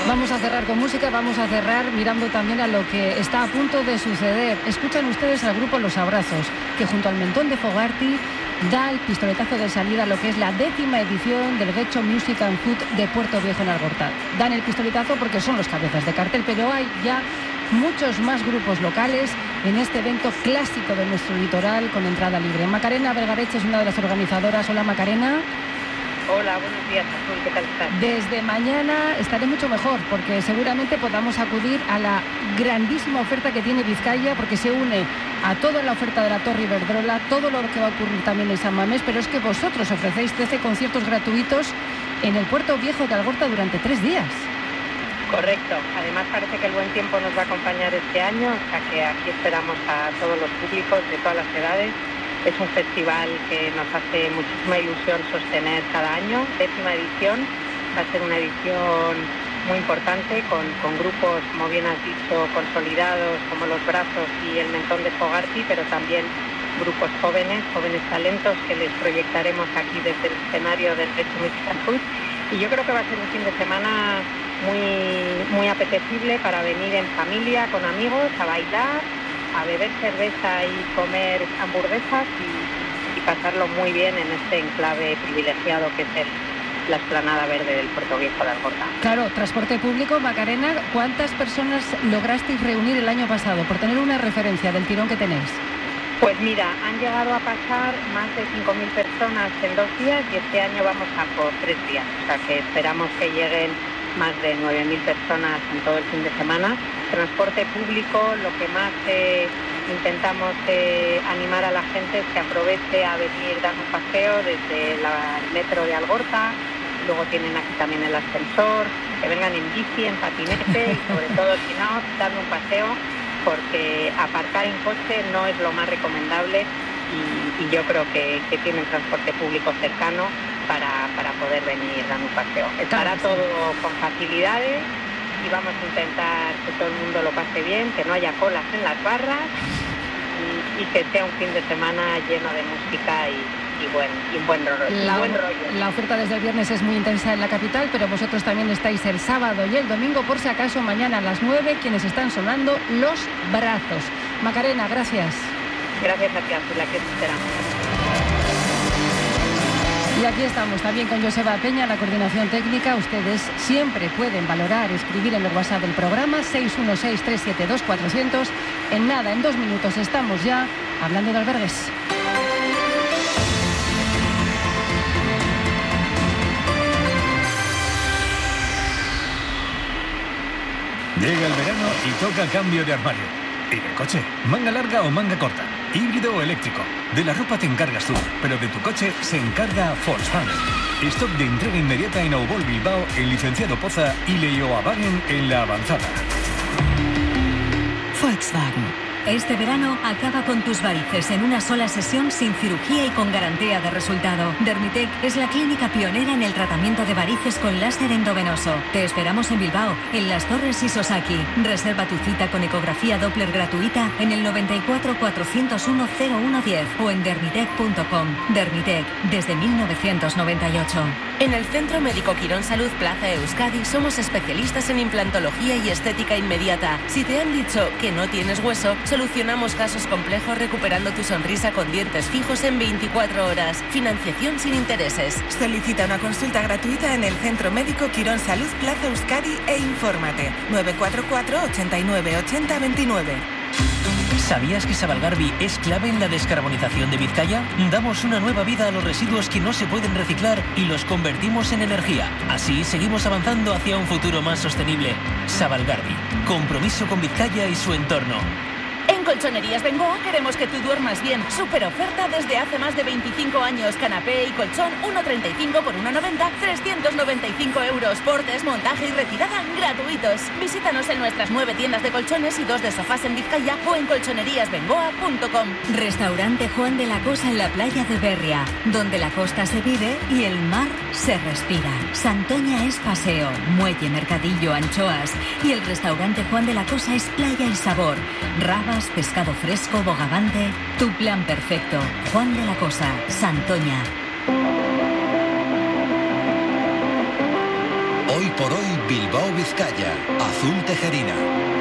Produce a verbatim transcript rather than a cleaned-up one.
Vamos a cerrar con música, vamos a cerrar mirando también a lo que está a punto de suceder. Escuchan ustedes al grupo Los Abrazos, que junto al Mentón de Fogarty da el pistoletazo de salida a lo que es la décima edición del Getxo Music and Food de Puerto Viejo en Algorta. Dan el pistoletazo porque son los cabezas de cartel, pero hay ya muchos más grupos locales en este evento clásico de nuestro litoral con entrada libre. Macarena Vergareche es una de las organizadoras. Hola, Macarena. Hola, buenos días, Azul, ¿qué tal estás? Desde mañana estaré mucho mejor porque seguramente podamos acudir a la grandísima oferta que tiene Vizcaya, porque se une a toda la oferta de la Torre Iberdrola, todo lo que va a ocurrir también en San Mamés, pero es que vosotros ofrecéis trece conciertos gratuitos en el Puerto Viejo de Algorta durante tres días. Correcto, además parece que el buen tiempo nos va a acompañar este año, o sea que aquí esperamos a todos los públicos de todas las edades. Es un festival que nos hace muchísima ilusión sostener cada año. Décima edición, va a ser una edición muy importante con, con grupos, como bien has dicho, consolidados como Los Brazos y el Mentón de Fogarty, pero también grupos jóvenes, jóvenes talentos que les proyectaremos aquí desde el escenario del Getxo Music and Food. Y yo creo que va a ser un fin de semana muy, muy apetecible para venir en familia, con amigos, a bailar, a beber cerveza y comer hamburguesas y, y pasarlo muy bien en este enclave privilegiado que es el, la Explanada Verde del Puerto Viejo de Algorta. Claro, transporte público. Macarena, ¿cuántas personas lograsteis reunir el año pasado? Por tener una referencia del tirón que tenéis. Pues mira, han llegado a pasar más de cinco mil personas en dos días y este año vamos a por tres días. O sea que esperamos que lleguen más de nueve mil personas en todo el fin de semana. Transporte público, lo que más eh, intentamos eh, animar a la gente es que aproveche a venir dando un paseo desde la, el metro de Algorta, luego tienen aquí también el ascensor, que vengan en bici, en patinete y sobre todo, si no, dando un paseo, porque aparcar en coche no es lo más recomendable y, y yo creo que, que tienen transporte público cercano para, para poder venir dando un paseo. Estará todo con facilidades y vamos a intentar que todo el mundo lo pase bien, que no haya colas en las barras y, y que sea un fin de semana lleno de música y, y, buen, y buen, rollo, la, buen rollo. La oferta desde el viernes es muy intensa en la capital, pero vosotros también estáis el sábado y el domingo, por si acaso mañana a las nueve, quienes están sonando Los Brazos. Macarena, gracias. Gracias a ti, Azul, aquí te esperamos. Y aquí estamos también con Joseba Peña, la coordinación técnica. Ustedes siempre pueden valorar, escribir en el WhatsApp del programa seis uno seis, tres siete dos, cuatro cero cero. En nada, en dos minutos estamos ya hablando de albergues. Llega el verano y toca cambio de armario. ¿Y de coche? ¿Manga larga o manga corta? ¿Híbrido o eléctrico? De la ropa te encargas tú, pero de tu coche se encarga Volkswagen. Stock de entrega inmediata en Aubol Bilbao, en Licenciado Poza y Leioa-Wagen en La Avanzada. Volkswagen. Este verano acaba con tus varices en una sola sesión sin cirugía y con garantía de resultado. Dermitec es la clínica pionera en el tratamiento de varices con láser endovenoso. Te esperamos en Bilbao, en Las Torres y Sosaki. Reserva tu cita con ecografía Doppler gratuita en el noventa y cuatro, cuatrocientos uno, cero uno diez o en dermitec punto com. Dermitec, desde mil novecientos noventa y ocho. En el Centro Médico Quirón Salud Plaza Euskadi somos especialistas en implantología y estética inmediata. Si te han dicho que no tienes hueso, solucionamos casos complejos recuperando tu sonrisa con dientes fijos en veinticuatro horas. Financiación sin intereses. Solicita una consulta gratuita en el Centro Médico Quirón Salud Plaza Euskadi e infórmate. nueve cuatro cuatro, ochenta y nueve, ochenta, veintinueve. ¿Sabías que Sabalgarbi es clave en la descarbonización de Vizcaya? Damos una nueva vida a los residuos que no se pueden reciclar y los convertimos en energía. Así seguimos avanzando hacia un futuro más sostenible. Sabalgarbi, compromiso con Vizcaya y su entorno. En Colchonerías Bengoa queremos que tú duermas bien. Super oferta desde hace más de veinticinco años. Canapé y colchón uno treinta y cinco por uno noventa, trescientos noventa y cinco euros. Portes, montaje y retirada gratuitos. Visítanos en nuestras nueve tiendas de colchones y dos de sofás en Vizcaya o en colchonerías bengoa punto com. Restaurante Juan de la Cosa en la playa de Berria, donde la costa se vive y el mar se respira. Santoña es paseo, muelle, mercadillo, anchoas. Y el restaurante Juan de la Cosa es playa y sabor. Rabas, pescado fresco, bogavante. Tu plan perfecto. Juan de la Cosa, Santoña. Hoy por hoy Bilbao Vizcaya, Azul Tejerina.